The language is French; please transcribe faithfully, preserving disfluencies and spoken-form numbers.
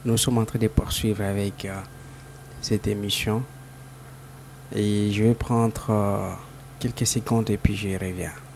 nous sommes en train de poursuivre avec euh, cette émission et je vais prendre euh, quelques secondes et puis je reviens.